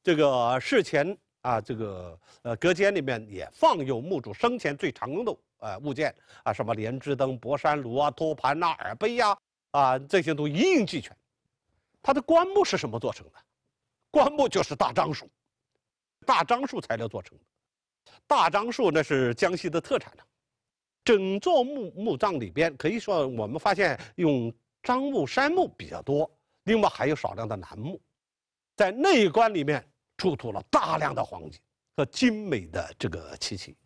这个事前啊，这个隔间里面也放有墓主生前最常用的物件啊，什么莲枝灯、博山炉啊、托盘呐、耳杯呀这些都一应俱全。它的棺木是什么做成的？棺木就是大樟树，大樟树材料做成的。大樟树那是江西的特产呢。整座墓葬里边，可以说我们发现用樟木、杉木比较多，另外还有少量的楠木。在内棺里面出土了大量的黄金和精美的这个漆器。